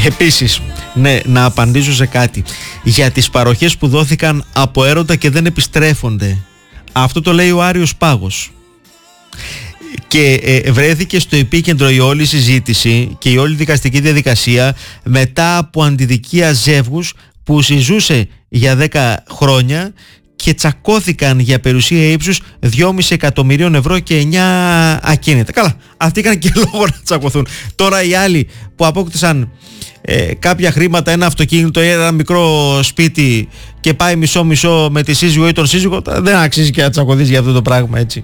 Επίσης, ναι, να απαντήσω σε κάτι για τις παροχές που δόθηκαν από έρωτα και δεν επιστρέφονται. Αυτό το λέει ο Άριος Πάγος. Και βρέθηκε στο επίκεντρο η όλη συζήτηση και η όλη δικαστική διαδικασία μετά από αντιδικία ζεύγους που συζούσε για 10 χρόνια και τσακώθηκαν για περιουσία ύψους 2,5 εκατομμυρίων ευρώ και 9 ακίνητα. Καλά, αυτοί είχαν και λόγο να τσακωθούν. Τώρα οι άλλοι που απόκτησαν κάποια χρήματα, ένα αυτοκίνητο ή ένα μικρό σπίτι και πάει μισό-μισό με τη σύζυγο ή τον σύζυγο, δεν αξίζει και να τσακωθείς για αυτό το πράγμα, έτσι.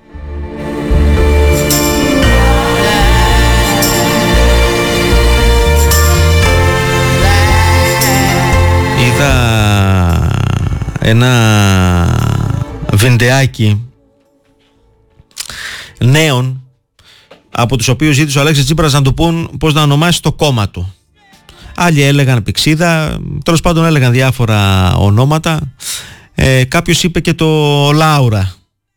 Είδα ένα βιντεάκι νέων από τους οποίους ζήτησε ο Αλέξης Τσίπρας να του πούν πώς να ονομάσει το κόμμα του. Άλλοι έλεγαν Πηξίδα, τέλος πάντων έλεγαν διάφορα ονόματα. Κάποιος είπε και το Λάουρα.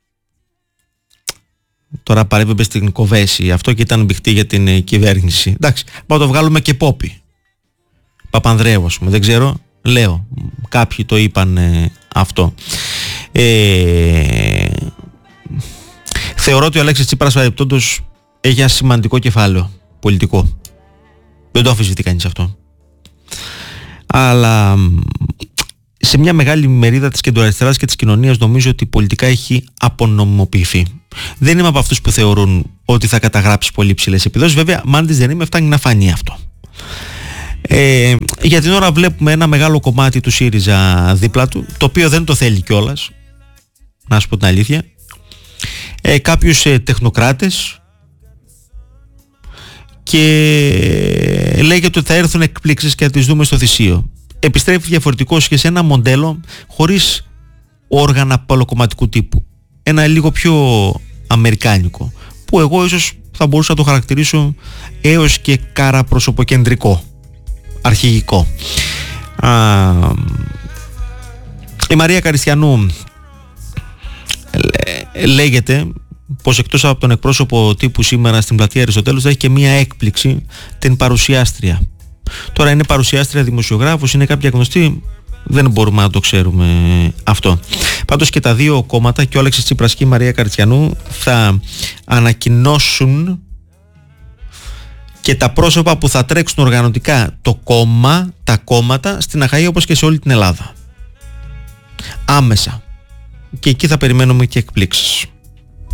Τώρα παρέπεμπε στην Κοβέση αυτό και ήταν μπηχτή για την κυβέρνηση. Εντάξει, πάω το βγάλουμε και Πόπι. Παπανδρέου, ας πούμε, δεν ξέρω. Λέω, κάποιοι το είπαν αυτό. Θεωρώ ότι ο Αλέξης Τσίπρας παρεπτόντως έχει ένα σημαντικό κεφάλαιο πολιτικό. Δεν το αμφισβητεί κανείς αυτό. Αλλά σε μια μεγάλη μερίδα της κεντροαριστεράς και της κοινωνίας νομίζω ότι πολιτικά έχει απονομιμοποιηθεί. Δεν είμαι από αυτούς που θεωρούν ότι θα καταγράψει πολύ ψηλές επιδόσεις. Βέβαια, μάντης δεν είμαι, φτάνει να φανεί αυτό. Για την ώρα βλέπουμε ένα μεγάλο κομμάτι του ΣΥΡΙΖΑ δίπλα του, το οποίο δεν το θέλει κιόλας, να σου πω την αλήθεια. Κάποιους τεχνοκράτες, και λέγεται ότι θα έρθουν εκπλήξεις και θα τις δούμε στο θυσίο. Επιστρέφει διαφορετικός και σε ένα μοντέλο χωρίς όργανα παλοκομματικού τύπου, ένα λίγο πιο αμερικάνικο, που εγώ ίσως θα μπορούσα να το χαρακτηρίσω έως και καραπροσωποκεντρικό, αρχηγικό. Η Μαρία Καριστιανού λέγεται πως εκτός από τον εκπρόσωπο τύπου σήμερα στην πλατεία Αριστοτέλους θα έχει και μία έκπληξη, την παρουσιάστρια. Τώρα είναι παρουσιάστρια, δημοσιογράφος, είναι κάποια γνωστή, δεν μπορούμε να το ξέρουμε αυτό. Πάντως και τα δύο κόμματα, και ο Αλέξης Τσίπρας και η Μαρία Καριστιανού, θα ανακοινώσουν και τα πρόσωπα που θα τρέξουν οργανωτικά τα κόμματα στην Αχαΐα, όπως και σε όλη την Ελλάδα. Άμεσα. Και εκεί θα περιμένουμε και εκπλήξεις.